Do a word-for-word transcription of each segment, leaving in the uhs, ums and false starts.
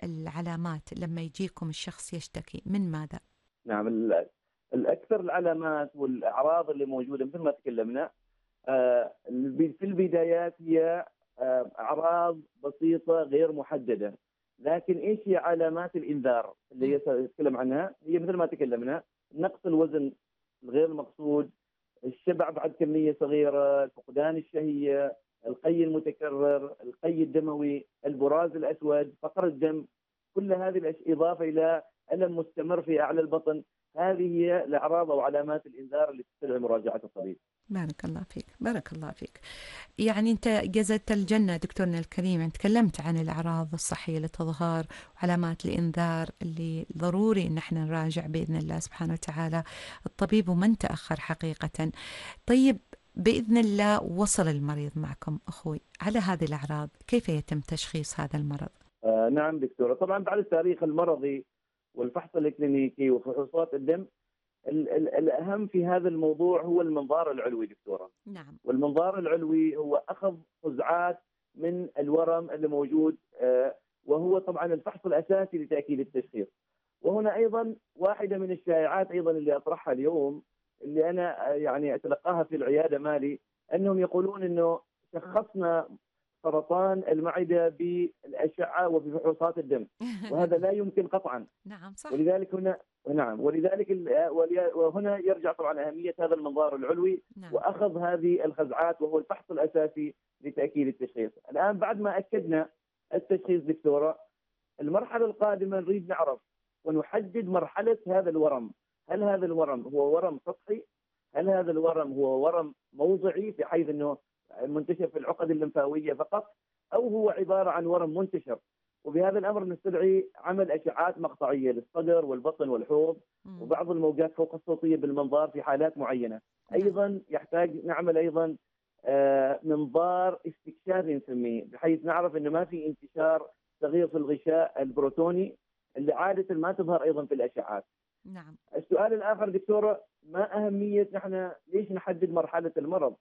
العلامات لما يجيكم الشخص يشتكي من ماذا؟ نعم، ال- الأكثر العلامات والأعراض اللي موجودة مثل ما تكلمنا، آه، الب- في البدايات هي آه، أعراض بسيطة غير محددة. لكن إيش هي علامات الإنذار اللي مم. هي سأتكلم عنها؟ هي مثل ما تكلمنا: نقص الوزن الغير المقصود، الشبع بعد كمية صغيرة، فقدان الشهية، القي المتكرر، القي الدموي، البراز الأسود، فقر الدم. كل هذه الأشياء إضافة إلى ألم مستمر في أعلى البطن. هذه هي الأعراض أو علامات الإنذار اللي تستدعي مراجعة الطبيب. بارك الله فيك، بارك الله فيك. يعني أنت جزت الجنة دكتورنا الكريم، يعني تكلمت عن الأعراض الصحية اللي تظهر وعلامات الإنذار اللي ضروري إن احنا نراجع بإذن الله سبحانه وتعالى الطبيب ومن تأخر حقيقة. طيب، بإذن الله وصل المريض معكم أخوي على هذه الأعراض، كيف يتم تشخيص هذا المرض؟ آه نعم دكتورة، طبعا بعد التاريخ المرضي والفحص الإكلينيكي وفحوصات الدم، ال- ال- الأهم في هذا الموضوع هو المنظار العلوي دكتورة. نعم. والمنظار العلوي هو أخذ فزعات من الورم اللي موجود، آه، وهو طبعا الفحص الأساسي لتأكيد التشخيص. وهنا أيضا واحدة من الشائعات أيضا اللي أطرحها اليوم، اللي أنا آه، يعني أتلقاها في العيادة مالي، أنهم يقولون أنه شخصنا سرطان المعدة بالأشعة وبفحوصات الدم، وهذا لا يمكن قطعا. نعم صح. ولذلك هنا نعم ولذلك ال- ولي- وهنا يرجع طبعا أهمية هذا المنظار العلوي نعم. وأخذ هذه الخزعات، وهو الفحص الأساسي لتأكيد التشخيص. الآن بعد ما أكدنا التشخيص دكتورة، المرحلة القادمة نريد نعرف ونحدد مرحلة هذا الورم. هل هذا الورم هو ورم سطحي؟ هل هذا الورم هو ورم موضعي بحيث أنه منتشر في العقد الليمفاوية فقط، أو هو عبارة عن ورم منتشر؟ وبهذا الأمر نستدعي عمل أشعات مقطعية للصدر والبطن والحوض، مم. وبعض الموجات فوق الصوتية بالمنظار في حالات معينة. نعم. أيضا يحتاج نعمل أيضا آه، منظار استكشافي نسميه، بحيث نعرف أنه ما في انتشار صغير في الغشاء البروتوني اللي عادة ما تظهر أيضا في الأشعات. نعم. السؤال الآخر دكتورة: ما أهمية نحن ليش نحدد مرحلة المرض؟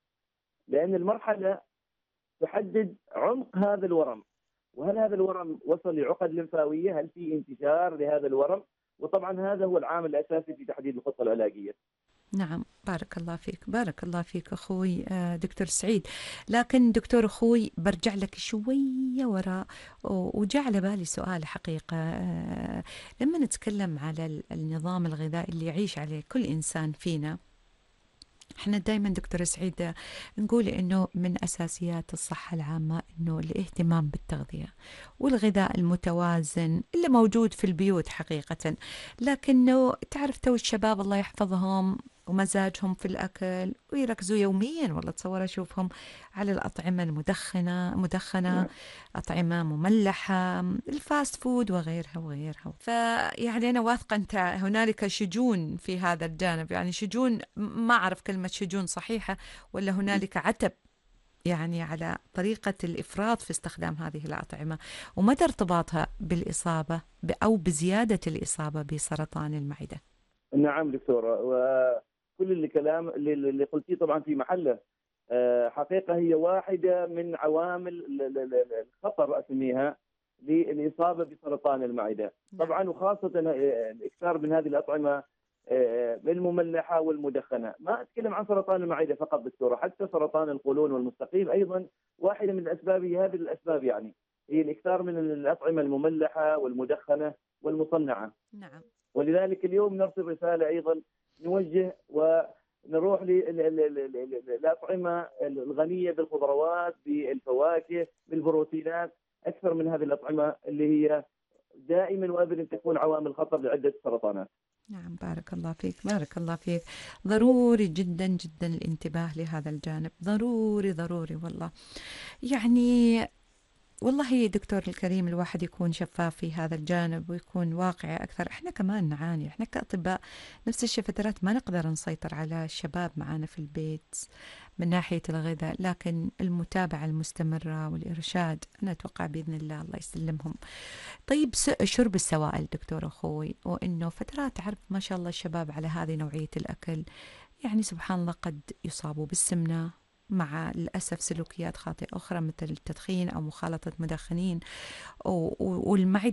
لأن المرحلة تحدد عمق هذا الورم، وهل هذا الورم وصل لعقد لمفاوية، هل في انتشار لهذا الورم؟ وطبعا هذا هو العامل الأساسي في تحديد الخطة العلاجية. نعم، بارك الله فيك، بارك الله فيك أخوي آه، دكتور سعيد. لكن دكتور أخوي برجع لك شوية وراء، و- وجاء على بالي سؤال حقيقة. آه، لما نتكلم على ال- النظام الغذائي اللي يعيش عليه كل إنسان فينا، احنا دائما دكتور سعيد نقول انه من اساسيات الصحة العامة انه الاهتمام بالتغذية والغذاء المتوازن اللي موجود في البيوت حقيقة. لكنه تعرف تو الشباب الله يحفظهم ومزاجهم في الأكل ويركزوا يوميا، والله تصور أشوفهم على الأطعمة المدخنة مدخنة، نعم. أطعمة مملحة، الفاست فود وغيرها وغيرها. فيعني أنا واثقة أنت هنالك شجون في هذا الجانب، يعني شجون، ما أعرف كلمة شجون صحيحة ولا هنالك عتب يعني على طريقة الإفراط في استخدام هذه الأطعمة ومدى ارتباطها بالإصابة ب- أو بزيادة الإصابة بسرطان المعدة. نعم دكتورة، وكل اللي كلام اللي, اللي قلتيه طبعا في محله. آه، حقيقة هي واحدة من عوامل ال- ال- ال- الخطر أسميها للإصابة بسرطان المعدة. نعم. طبعا وخاصة آه، الإكثار من هذه الأطعمة آه، المملحة والمدخنة. ما أتكلم عن سرطان المعدة فقط دكتورة، حتى سرطان القولون والمستقيم أيضا واحدة من الأسباب. هي هذه الأسباب يعني هي الإكثار من الأطعمة المملحة والمدخنة والمصنعة. نعم. ولذلك اليوم نرسل رسالة أيضا، نوجه ونروح للأطعمة الغنية بالخضروات بالفواكه بالبروتينات أكثر من هذه الأطعمة اللي هي دائما وأبدا تكون عوامل خطر لعدة سرطانات. نعم، بارك الله فيك، بارك الله فيك. ضروري جدا جدا الانتباه لهذا الجانب، ضروري ضروري والله. يعني والله يا دكتور الكريم الواحد يكون شفاف في هذا الجانب ويكون واقعي أكثر. إحنا كمان نعاني، إحنا كأطباء نفس الشيء، فترات ما نقدر نسيطر على الشباب معنا في البيت من ناحية الغذاء، لكن المتابعة المستمرة والإرشاد أنا أتوقع بإذن الله الله يسلمهم. طيب، س- شرب السوائل دكتور أخوي، وإنه فترات تعرف ما شاء الله الشباب على هذه نوعية الأكل، يعني سبحان الله قد يصابوا بالسمنة مع للأسف سلوكيات خاطئة أخرى مثل التدخين أو مخالطة مدخنين، و- و- والمعدة